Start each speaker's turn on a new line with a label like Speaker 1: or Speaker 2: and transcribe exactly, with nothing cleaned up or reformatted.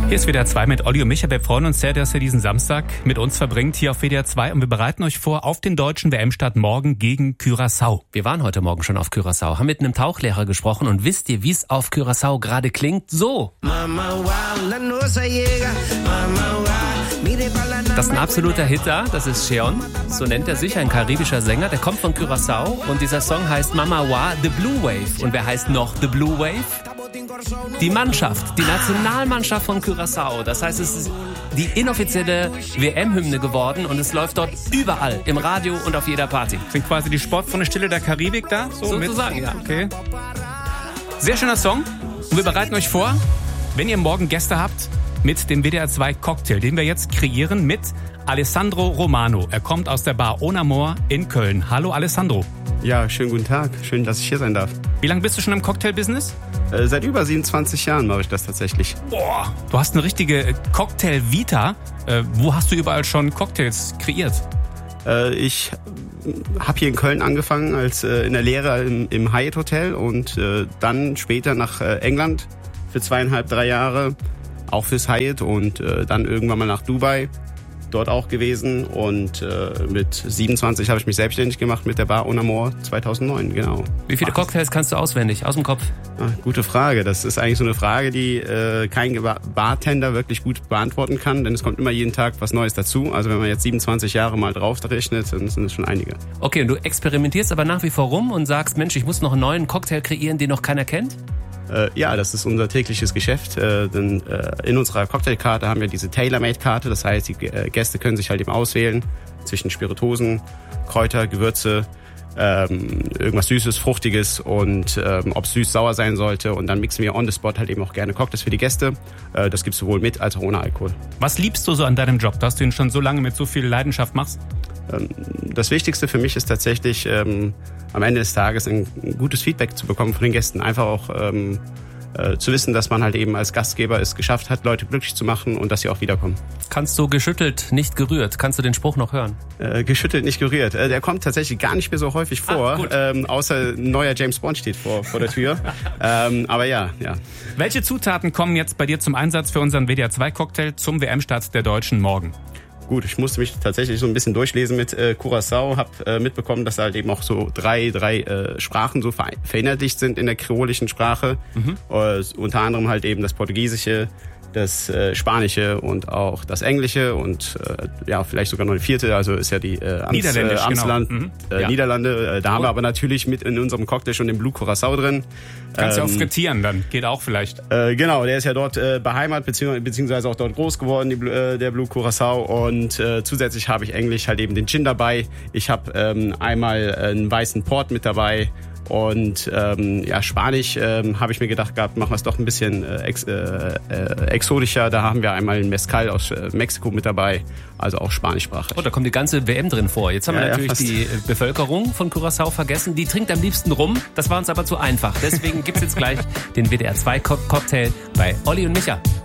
Speaker 1: Hier ist W D R zwei mit Olli und Micha. Wir freuen uns sehr, dass ihr diesen Samstag mit uns verbringt hier auf W D R zwei und wir bereiten euch vor auf den deutschen W M-Start morgen gegen Curaçao.
Speaker 2: Wir waren heute Morgen schon auf Curaçao, haben mit einem Tauchlehrer gesprochen und wisst ihr, wie es auf Curaçao gerade klingt? So. Das ist ein absoluter Hit da, das ist Cheon, so nennt er sich, ein karibischer Sänger, der kommt von Curaçao und dieser Song heißt Mama Wa, The Blue Wave. Und wer heißt noch The Blue Wave? Die Mannschaft, die Nationalmannschaft von Curaçao. Das heißt, es ist die inoffizielle W M-Hymne geworden und es läuft dort überall, im Radio und auf jeder Party.
Speaker 1: Sind quasi die Sportfreunde Stille der Karibik da? So
Speaker 2: Sozusagen, ja.
Speaker 1: Okay. Sehr schöner Song und wir bereiten euch vor, wenn ihr morgen Gäste habt, mit dem W D R zwei Cocktail, den wir jetzt kreieren mit Alessandro Romano. Er kommt aus der Bar Onamor in Köln. Hallo Alessandro.
Speaker 3: Ja, schönen guten Tag. Schön, dass ich hier sein darf.
Speaker 1: Wie lange bist du schon im Cocktail-Business?
Speaker 3: Äh, seit über siebenundzwanzig Jahren mache ich das tatsächlich.
Speaker 1: Boah, du hast eine richtige Cocktail-Vita. Äh, wo hast du überall schon Cocktails kreiert?
Speaker 3: Äh, ich habe hier in Köln angefangen als äh, in der Lehre im, im Hyatt Hotel und äh, dann später nach äh, England für zweieinhalb, drei Jahre. Auch fürs Hyatt und äh, dann irgendwann mal nach Dubai, dort auch gewesen. Und äh, mit siebenundzwanzig habe ich mich selbstständig gemacht mit der Bar Onamor zweitausendneun, genau.
Speaker 2: Wie viele Cocktails kannst du auswendig, aus dem Kopf?
Speaker 3: Ah, gute Frage. Das ist eigentlich so eine Frage, die äh, kein Bartender wirklich gut beantworten kann, denn es kommt immer jeden Tag was Neues dazu. Also wenn man jetzt siebenundzwanzig Jahre mal draufrechnet, dann sind es schon einige.
Speaker 2: Okay, und du experimentierst aber nach wie vor rum und sagst, Mensch, ich muss noch einen neuen Cocktail kreieren, den noch keiner kennt?
Speaker 3: Ja, das ist unser tägliches Geschäft, äh, denn äh, in unserer Cocktailkarte haben wir diese Tailor-Made-Karte, das heißt, die äh, Gäste können sich halt eben auswählen zwischen Spirituosen, Kräuter, Gewürze, ähm, irgendwas Süßes, Fruchtiges und ähm, ob es süß-sauer sein sollte und dann mixen wir on the spot halt eben auch gerne Cocktails für die Gäste. Äh, das gibt's sowohl mit als auch ohne Alkohol.
Speaker 1: Was liebst du so an deinem Job, dass du ihn schon so lange mit so viel Leidenschaft machst?
Speaker 3: Das Wichtigste für mich ist tatsächlich, ähm, am Ende des Tages ein gutes Feedback zu bekommen von den Gästen. Einfach auch ähm, äh, zu wissen, dass man halt eben als Gastgeber es geschafft hat, Leute glücklich zu machen und dass sie auch wiederkommen.
Speaker 2: Kannst du geschüttelt, nicht gerührt? Kannst du den Spruch noch hören?
Speaker 3: Äh, geschüttelt, nicht gerührt. Äh, der kommt tatsächlich gar nicht mehr so häufig vor, ah, ähm, außer ein neuer James Bond steht vor, vor der Tür. ähm, aber ja, ja.
Speaker 1: Welche Zutaten kommen jetzt bei dir zum Einsatz für unseren W D R zwei Cocktail zum W M-Start der Deutschen morgen?
Speaker 3: Gut, ich musste mich tatsächlich so ein bisschen durchlesen mit äh, Curaçao, habe äh, mitbekommen, dass da halt eben auch so drei drei äh, Sprachen so verinnerlicht sind in der kreolischen Sprache. Mhm. Äh, unter anderem halt eben das Portugiesische, das äh, Spanische und auch das Englische und äh, ja vielleicht sogar noch eine vierte, also ist ja die äh, Amts,
Speaker 1: Niederländisch,
Speaker 3: äh, Amtsland,
Speaker 1: genau. Mhm.
Speaker 3: äh,
Speaker 1: Ja.
Speaker 3: Niederlande. Äh, da
Speaker 1: Oh.
Speaker 3: haben wir aber natürlich mit in unserem Cocktail schon den Blue Curaçao drin.
Speaker 1: Kannst du
Speaker 3: Ähm,
Speaker 1: auch frittieren dann, geht auch vielleicht.
Speaker 3: Äh, genau, der ist ja dort äh, beheimatet, beziehungsweise, beziehungsweise auch dort groß geworden, die, äh, der Blue Curaçao. Und äh, zusätzlich habe ich Englisch halt eben den Gin dabei. Ich habe ähm, einmal einen weißen Port mit dabei. Und ähm, ja, Spanisch ähm, habe ich mir gedacht gehabt, machen wir es doch ein bisschen äh, ex, äh, äh, exotischer. Da haben wir einmal einen Mezcal aus äh, Mexiko mit dabei, also auch spanischsprachig.
Speaker 2: Oh, da kommt die ganze W M drin vor. Jetzt haben
Speaker 3: Ja,
Speaker 2: wir
Speaker 3: ja,
Speaker 2: natürlich
Speaker 3: fast.
Speaker 2: die Bevölkerung von Curaçao vergessen. Die trinkt am liebsten rum. Das war uns aber zu einfach. Deswegen gibt's jetzt gleich den W D R zwei Cocktail bei Olli und Micha.